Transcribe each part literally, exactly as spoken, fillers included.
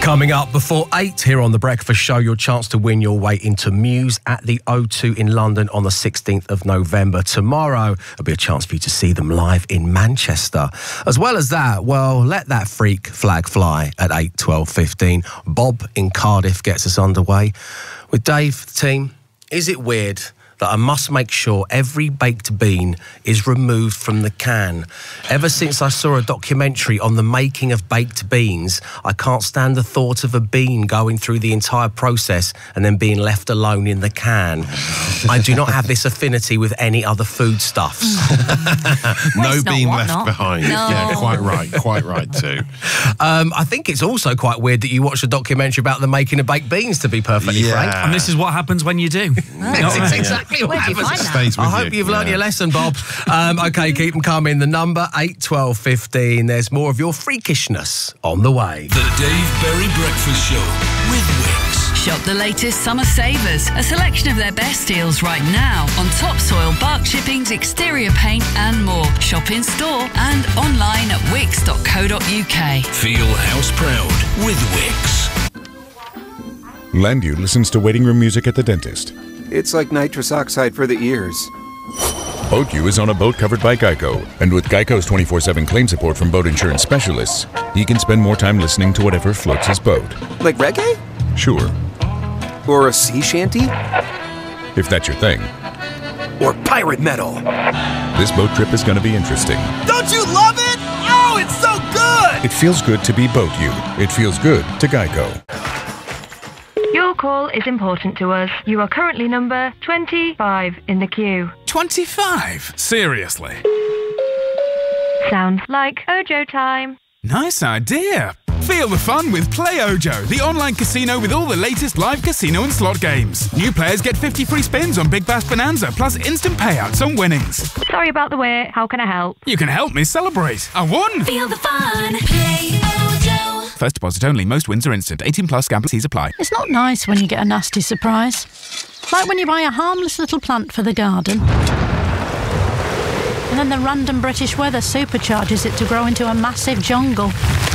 Coming up before eight here on The Breakfast Show, your chance to win your way into Muse at the O two in London on the sixteenth of November. Tomorrow, there'll be a chance for you to see them live in Manchester. As well as that, well, let that freak flag fly at eight, twelve, fifteen. Bob in Cardiff gets us underway. With Dave, the team, is it weird that I must make sure every baked bean is removed from the can? Ever since I saw a documentary on the making of baked beans, I can't stand the thought of a bean going through the entire process and then being left alone in the can. I do not have this affinity with any other foodstuffs. No bean left not? behind. No. Yeah, quite right, quite right too. Um, I think it's also quite weird that you watch a documentary about the making of baked beans, to be perfectly Yeah. frank. And this is what happens when you do. That's exactly what Where'd you happens. find that? Stays with I hope you. you've learned Yeah. your lesson, Bob. Um, OK, keep them coming. The number, eight, twelve, fifteen. There's more of your freakishness on the way. The Dave Berry Breakfast Show with Wix. Shop the latest summer savers, a selection of their best deals right now on topsoil, bark chippings, exterior paint and more. Shop in store and online at wix dot co dot uk. Feel house proud with Wix. Landu listens to waiting room music at the dentist. It's like nitrous oxide for the ears. BoatU is on a boat covered by Geico, and with Geico's twenty-four seven claim support from boat insurance specialists, he can spend more time listening to whatever floats his boat. Like reggae? Sure, Or a sea shanty? if that's your thing. Or pirate metal? This boat trip is going to be interesting. Don't you love it? Oh, it's so good! It feels good to be BoatU. It feels good to Geico. Your call is important to us. You are currently number twenty-five in the queue. twenty-five? Seriously? Sounds like Ojo time. Nice idea. Feel the fun with Play Ojo, the online casino with all the latest live casino and slot games. New players get fifty free spins on Big Bass Bonanza, plus instant payouts on winnings. Sorry about the wait. How can I help? You can help me celebrate. I won! Feel the fun. Play Ojo. First deposit only. Most wins are instant. eighteen plus. Gamble fees apply. It's not nice when you get a nasty surprise. Like when you buy a harmless little plant for the garden, and then the random British weather supercharges it to grow into a massive jungle.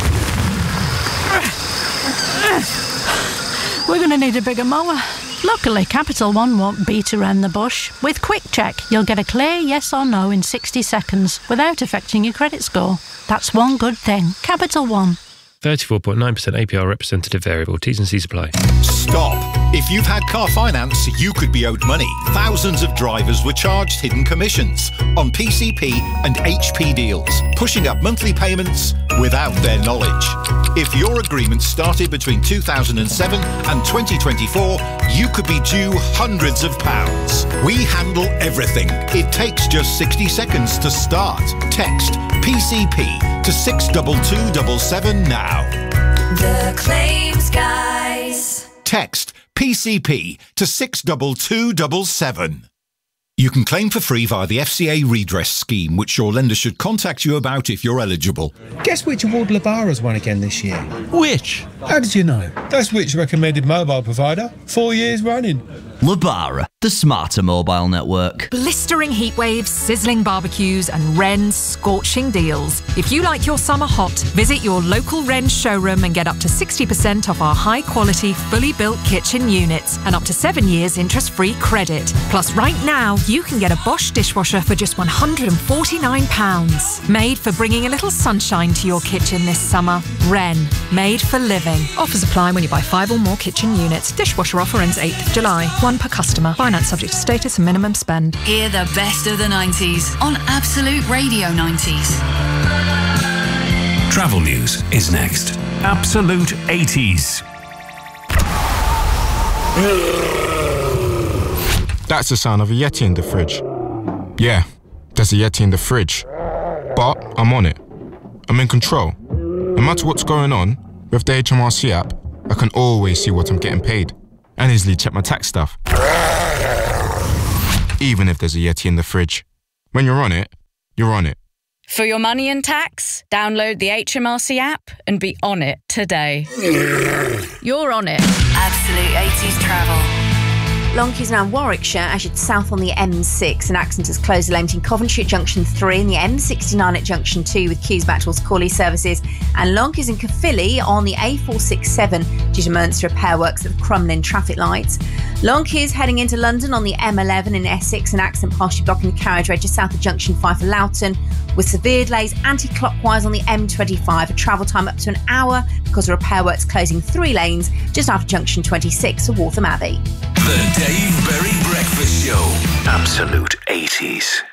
We're going to need a bigger mower. Luckily, Capital One won't beat around the bush. With Quick Check, you'll get a clear yes or no in sixty seconds without affecting your credit score. That's one good thing. Capital One. thirty-four point nine percent A P R representative variable. T's and C's apply. Stop. If you've had car finance, you could be owed money. Thousands of drivers were charged hidden commissions on P C P and H P deals, pushing up monthly payments without their knowledge. If your agreement started between two thousand seven and twenty twenty-four, you could be due hundreds of pounds. We handle everything. It takes just sixty seconds to start. Text P C P to six two two seven seven now. The Claims Guys. Text P C P to six two two seven seven. You can claim for free via the F C A redress scheme, which your lender should contact you about if you're eligible. Guess which award Lebara's won again this year? Which? How did you know? That's which recommended mobile provider. Four years running. Lebara, the smarter mobile network. Blistering heat waves, sizzling barbecues and Wren's scorching deals. If you like your summer hot, visit your local Wren's showroom and get up to sixty percent off our high-quality, fully built kitchen units and up to seven years interest-free credit. Plus, right now, you can get a Bosch dishwasher for just one hundred forty-nine pounds. Made for bringing a little sunshine to your kitchen this summer. Wren, made for living. Offers apply when you buy five or more kitchen units. Dishwasher offer ends eighth of July. One per customer. Finance subject to status and minimum spend. Hear the best of the nineties on Absolute Radio nineties. Travel news is next. Absolute eighties. That's the sound of a Yeti in the fridge. Yeah, there's a Yeti in the fridge. But I'm on it. I'm in control. No matter what's going on, with the H M R C app, I can always see what I'm getting paid and easily check my tax stuff. Even if there's a Yeti in the fridge. When you're on it, you're on it. For your money and tax, download the H M R C app and be on it today. You're on it. Absolute eighties travel. Long queues now in Warwickshire as you're south on the M six. An accident has closed the lane in Coventry at junction three and the M sixty-nine at junction two with queues back towards Cawley services. And long queues in Caerphilly on the A four sixty-seven due to emergency repair works at the Crumlin traffic lights. Long queues heading into London on the M eleven in Essex. An accident partially blocking the carriageway just south of junction five for Loughton, with severe delays anti-clockwise on the M twenty-five. A travel time up to an hour because of repair works closing three lanes just after junction twenty-six for Waltham Abbey. The Dave Berry Breakfast Show. Absolute eighties.